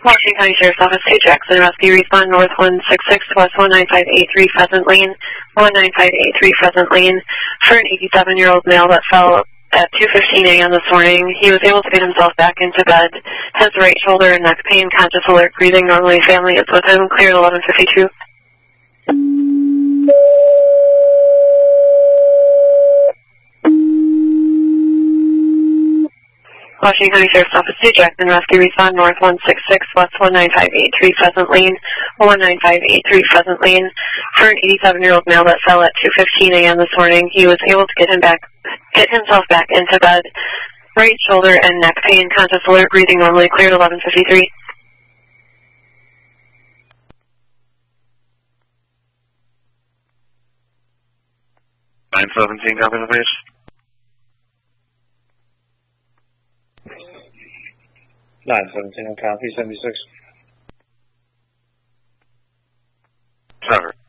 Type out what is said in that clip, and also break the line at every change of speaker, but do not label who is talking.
Washington County Sheriff's Office, 2 Jackson Rescue, respond north 166 west 19583 Pheasant Lane, 19583 Pheasant Lane, for an 87-year-old male that fell at 2:15 a.m. this morning. He was able to get himself back into bed. Has right shoulder and neck pain, conscious, alert, breathing normally. Family is with him. Cleared 11:52. Washington County Sheriff's Office, 2 Jackson Rescue, respond north 166 west 19583 Pheasant Lane, 19583 Pheasant Lane, for an 87-year-old male that fell at 2:15 a.m. this morning. He was able to get himself back into bed. Right shoulder and neck pain, conscious, alert, breathing normally. Cleared 11:53.
917, copy the page.
917, copy 76.
Trevor.